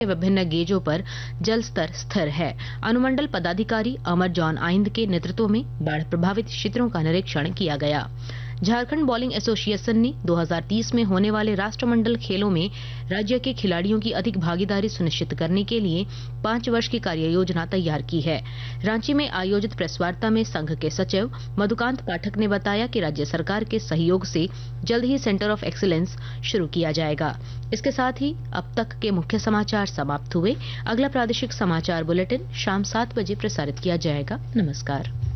विभिन्न गेजों पर जल स्तर स्थिर है। अनुमंडल पदाधिकारी अमर जॉन आइंद के नेतृत्व में बाढ़ प्रभावित क्षेत्रों का निरीक्षण किया गया। झारखंड बॉलिंग एसोसिएशन ने 2030 में होने वाले राष्ट्रमंडल खेलों में राज्य के खिलाड़ियों की अधिक भागीदारी सुनिश्चित करने के लिए 5 वर्ष की कार्य योजना तैयार की है। रांची में आयोजित प्रेस वार्ता में संघ के सचिव मधुकांत पाठक ने बताया कि राज्य सरकार के सहयोग से जल्द ही सेंटर ऑफ एक्सीलेंस शुरू किया जाएगा। इसके साथ ही अब तक के मुख्य समाचार समाप्त हुए। अगला प्रादेशिक समाचार बुलेटिन शाम 7 बजे प्रसारित किया जाएगा। नमस्कार।